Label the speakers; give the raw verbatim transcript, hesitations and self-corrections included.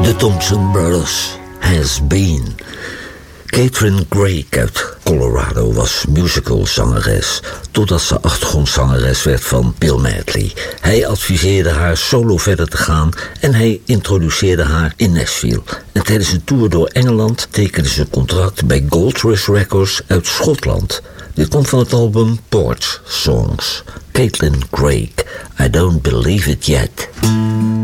Speaker 1: De Thompson Brothers, Has Been. Catherine Craig uit Colorado was musicalzangeres, totdat ze achtergrondzangeres werd van Bill Medley. Hij adviseerde haar solo verder te gaan en hij introduceerde haar in Nashville. En tijdens een tour door Engeland tekende ze een contract bij Gold Rush Records uit Schotland. Dit komt van het album Porch Songs. Caitlin Craig, I Don't Believe It Yet.